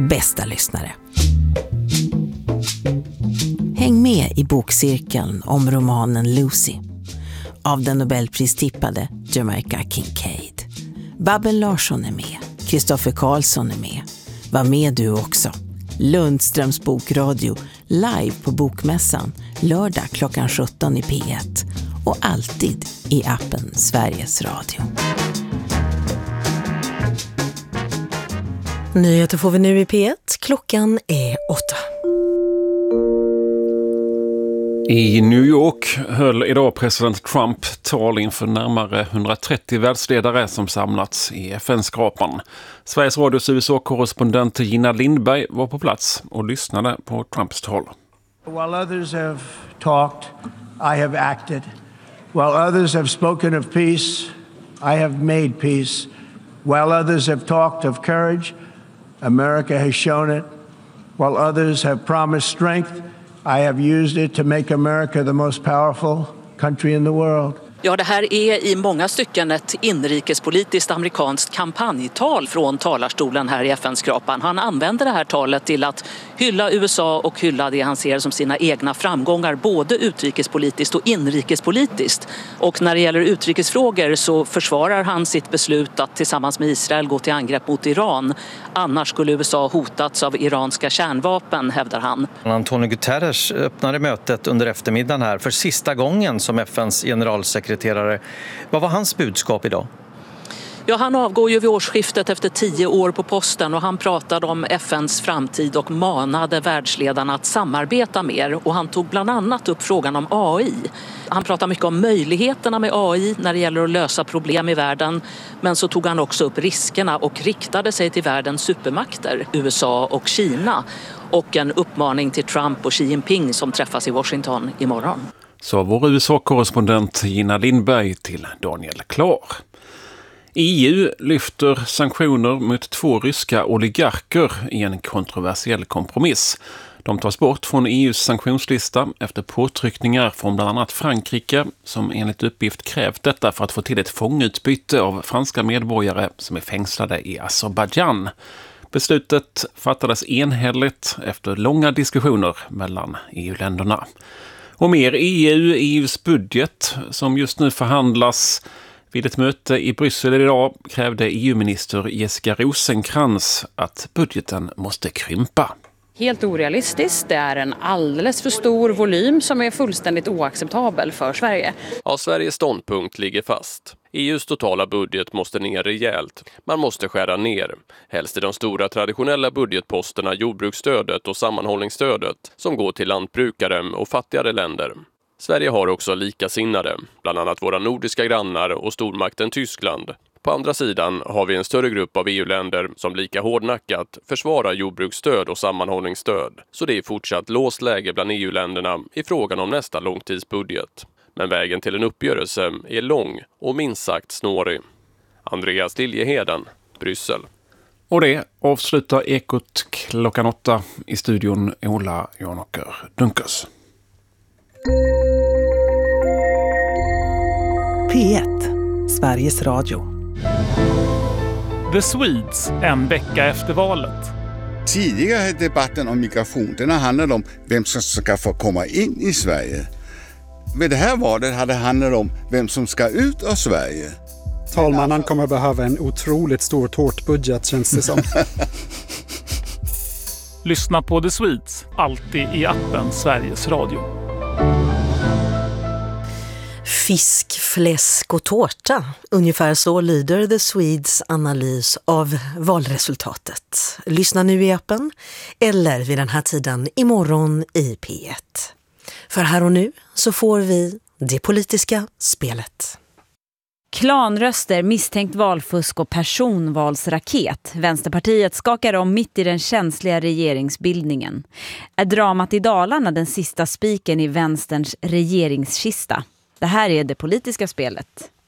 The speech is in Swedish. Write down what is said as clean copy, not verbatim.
bästa lyssnare. Häng med i bokcirkeln om romanen Lucy av den Nobelpristippade Jamaica Kincaid. Babben Larsson är med, Kristoffer Karlsson är med. Var med du också. Lundströms bokradio live på Bokmässan lördag klockan 17 i P1 och alltid i appen Sveriges Radio. Nyheter får vi nu i P1. Klockan är 8. I New York höll idag president Trump tal inför närmare 130 världsledare som samlats i FN-skrapan. Sveriges Radios USA-korrespondent Gina Lindberg var på plats och lyssnade på Trumps tal. While others have talked, I have acted. While others have spoken of peace, I have made peace. While others have talked of courage, America has shown it. While others have promised strength, I have used it to make America the most powerful country in the world. Ja, det här är i många stycken ett inrikespolitiskt amerikanskt kampanjtal från talarstolen här i FN-skrapan. Han använder det här talet till att hylla USA och hylla det han ser som sina egna framgångar, både utrikespolitiskt och inrikespolitiskt. Och när det gäller utrikesfrågor så försvarar han sitt beslut att tillsammans med Israel gå till angrepp mot Iran. Annars skulle USA hotats av iranska kärnvapen, hävdar han. Antonio Guterres öppnade mötet under eftermiddagen här för sista gången som FNs generalsekreterare. Vad var hans budskap idag? Ja, han avgår ju vid årsskiftet efter 10 år på posten och han pratade om FNs framtid och manade världsledarna att samarbeta mer. Och han tog bland annat upp frågan om AI. Han pratade mycket om möjligheterna med AI när det gäller att lösa problem i världen. Men så tog han också upp riskerna och riktade sig till världens supermakter, USA och Kina. Och en uppmaning till Trump och Xi Jinping som träffas i Washington imorgon. Så vår USA-korrespondent Gina Lindberg till Daniel Klar. EU lyfter sanktioner mot 2 ryska oligarker i en kontroversiell kompromiss. De tas bort från EUs sanktionslista efter påtryckningar från bland annat Frankrike som enligt uppgift krävt detta för att få till ett fångutbyte av franska medborgare som är fängslade i Azerbaijan. Beslutet fattades enhälligt efter långa diskussioner mellan EU-länderna. Och mer EUs budget som just nu förhandlas. Vid ett möte i Bryssel idag krävde EU-minister Jessica Rosencrantz att budgeten måste krympa. Helt orealistiskt, det är en alldeles för stor volym som är fullständigt oacceptabel för Sverige. Ja, Sveriges ståndpunkt ligger fast. EUs totala budget måste ner rejält. Man måste skära ner. Helst i de stora traditionella budgetposterna jordbruksstödet och sammanhållningsstödet som går till lantbrukare och fattigare länder. Sverige har också likasinnade, bland annat våra nordiska grannar och stormakten Tyskland. På andra sidan har vi en större grupp av EU-länder som lika hårdnackat försvarar jordbruksstöd och sammanhållningsstöd. Så det är fortsatt låst läge bland EU-länderna i frågan om nästa långtidsbudget. Men vägen till en uppgörelse är lång och minst sagt snårig. Andreas Liljeheden, Bryssel. Och det avslutar Ekot klockan 8 i studion Ola Janåker Dunkers. P1, Sveriges Radio. The Swedes, en vecka efter valet. Tidigare debatten om migration, den har handlat om vem som ska få komma in i Sverige. Vid det här valet hade det handlat om vem som ska ut av Sverige. Talmannen kommer behöva en otroligt stor tårtbudget, känns det som. Lyssna på The Swedes, alltid i appen Sveriges Radio. Fisk, fläsk och tårta. Ungefär så lyder The Swedes analys av valresultatet. Lyssna nu i appen eller vid den här tiden imorgon i P1. För här och nu så får vi det politiska spelet. Klanröster, misstänkt valfusk och personvalsraket. Vänsterpartiet skakar om mitt i den känsliga regeringsbildningen. Är dramat i Dalarna den sista spiken i vänsterns regeringskista? Det här är det politiska spelet.